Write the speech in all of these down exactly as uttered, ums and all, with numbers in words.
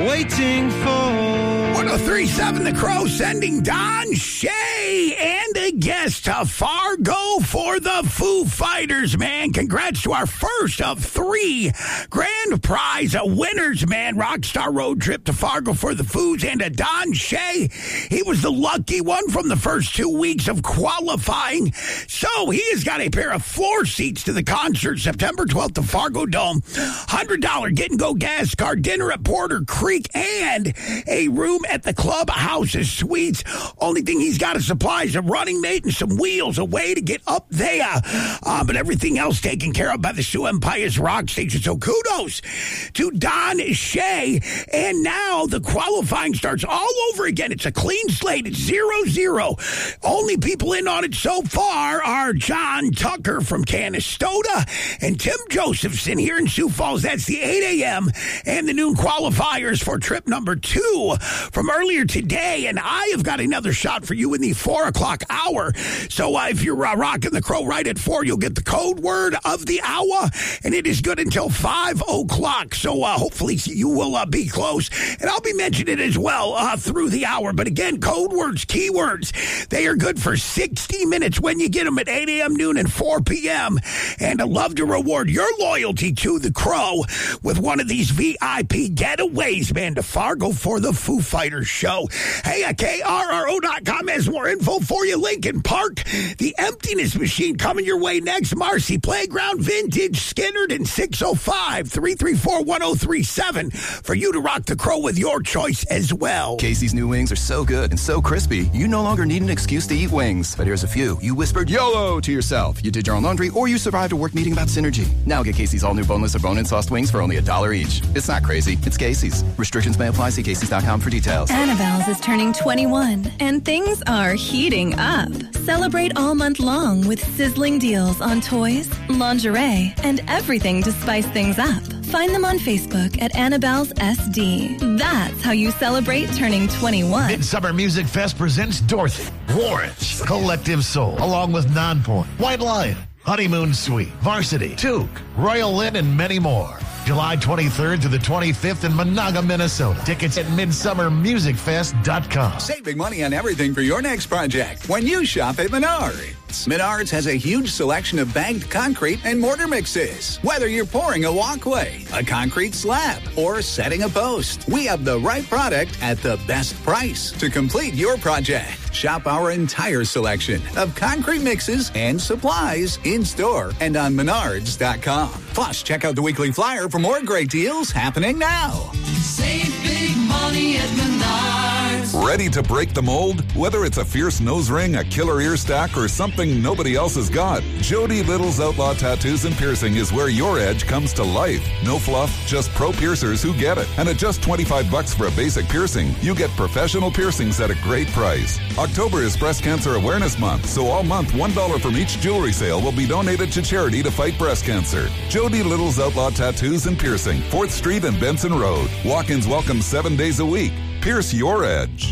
waiting for. one oh three point seven The Crow sending Don Shay and a guest to Fargo for the Foo Fighters, man. Congrats to our first of three grand prize winners, man. Rockstar road trip to Fargo for the Foos and a Don Shay. He was the lucky one from the first two weeks of qualifying. So he has got a pair of floor seats to the concert September twelfth to Fargo Dome. one hundred dollars get-and-go gas card, dinner at Porter Creek, and a room at the Clubhouse's Suites. Only thing he's got to supply is a running mate and some wheels, a way to get up there. Uh, but everything else taken care of by the Sioux Empire's Rock Station. So kudos to Don Shay. And now the qualifying starts all over again. It's a clean slate. It's zero zero. Only people in on it so far are John Tucker from Canastota and Tim Josephson here in Sioux Falls. That's the eight a.m. and the noon qualifiers for trip number two from earlier today. And I have got another shot for you in the four o'clock hour. So uh, if you're uh, rocking the Crow right at four, you'll get the code word of the hour, and it is good until five o'clock. So uh, hopefully you will uh, be close, and I'll be mentioning it as well uh, through the hour. But again, code words, keywords, they are good for sixty minutes when you get them at eight a.m., noon, and four p.m. And I'd love to reward your loyalty to the Crow with one of these V I P getaways, man, to Fargo for the Foo Fighters show. Hey, uh, K R R O dot com has more info for you. Lincoln Park, the Emptiness Machine coming your way next. Marcy Playground, Vintage, Skinnerd, and six oh five, three three four, one oh three seven for you to rock the Crow with your choice as well. Casey's new wings are so good and so crispy, you no longer need an excuse to eat wings. But here's a few. You whispered YOLO to yourself. You did your own laundry, or you survived a work meeting about synergy. Now get Casey's all new boneless or bone-in sauced wings for only a dollar each. It's not crazy. It's Casey's. Restrictions may apply. See Casey's dot com for details. Annabelle's is turning twenty-one, and things are heating up. Celebrate all month long with sizzling deals on toys, lingerie, and everything to spice things up. Find them on Facebook at Annabelle's S D. That's how you celebrate turning twenty-one. Midsummer Music Fest presents Dorothy, Warrants, Collective Soul, along with Nonpoint, White Lion, Honeymoon Suite, Varsity, Toque, Royal Lynn, and many more. July twenty-third to the twenty-fifth in Monaga, Minnesota. Tickets at midsummer music fest dot com. Saving money on everything for your next project when you shop at Menards. Menards has a huge selection of bagged concrete and mortar mixes. Whether you're pouring a walkway, a concrete slab, or setting a post, we have the right product at the best price to complete your project. Shop our entire selection of concrete mixes and supplies in-store and on menards dot com. Plus, check out the weekly flyer for more great deals happening now. Save big money at Menards. Ready to break the mold? Whether it's a fierce nose ring, a killer ear stack, or something nobody else has got, Jody Little's Outlaw Tattoos and Piercing is where your edge comes to life. No fluff, just pro piercers who get it. And at just twenty-five bucks for a basic piercing, you get professional piercings at a great price. October is Breast Cancer Awareness Month, so all month one dollar from each jewelry sale will be donated to charity to fight breast cancer. Jody Little's Outlaw Tattoos and Piercing, fourth Street and Benson Road. Walk-ins welcome seven days a week. Pierce your edge.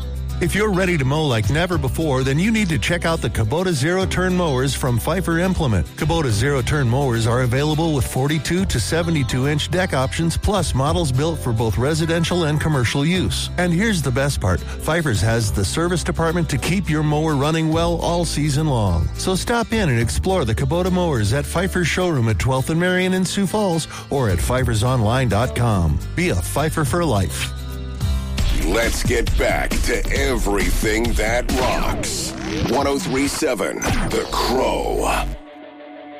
If you're ready to mow like never before, then you need to check out the Kubota Zero-Turn Mowers from Pfeiffer Implement. Kubota Zero-Turn Mowers are available with forty-two to seventy-two inch deck options, plus models built for both residential and commercial use. And here's the best part. Pfeiffer's has the service department to keep your mower running well all season long. So stop in and explore the Kubota Mowers at Pfeiffer's showroom at twelfth and Marion in Sioux Falls or at pfeiffers online dot com. Be a Pfeiffer for life. Let's get back to everything that rocks. one oh three point seven The Crow.